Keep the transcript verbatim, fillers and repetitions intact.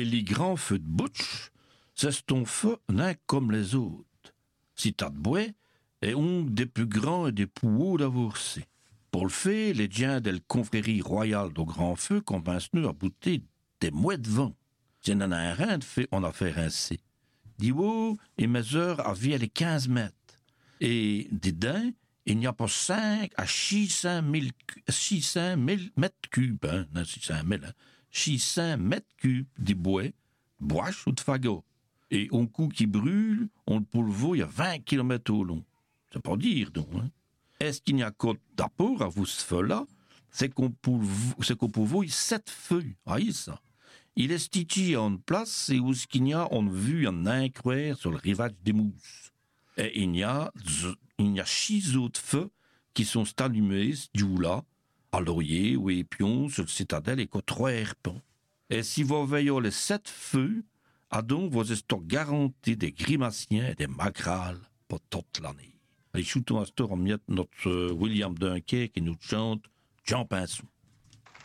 les grands feux de butch, c'est ton feu n'un comme les autres. Si t'as de bois, et on des plus grands et des plus hauts d'avourcer. Pour le fait, les diens de la confrérie royale de grand feu commencent-nous à bouter des mouettes de vent. Si on en a un rein de fait, on a fait rincer. Dis haut et mesure à vie les quinze mètres. Et des dents, il n'y a pas cinq à six cents mille mètres cubes, hein, non, six cent mille, hein, six cents mètres cubes de bois, bois ou de fagot. Et un coup qui brûle, on le poulveau, il y a vingt kilomètres au long. C'est pas dire, donc, hein. Est-ce qu'il n'y a qu'au d'apport à vous ce feu-là, c'est qu'on c'est qu'on pouvait y sept feux, aïe ça. Il est stitché en place, et où ce qu'il y a, on vu un incroyable sur le rivage des mousses. Et il y a, il y a six autres feux qui sont allumés, du là, à Laurier ou Épion, sur le citadelle, et qu'au trois herpons. Et si vous veillez les sept feux, a donc vos stocks garantis des grimaciens et des magrales pour toute l'année. Et shootons à ce tour en miette notre euh, William Dunker qui nous chante Jean Pinson.